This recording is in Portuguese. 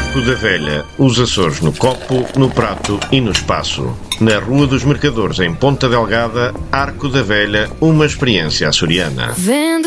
Arco da Velha, os Açores no copo, no prato e no espaço. Na Rua dos Mercadores, em Ponta Delgada, Arco da Velha, uma experiência açoriana. Vendo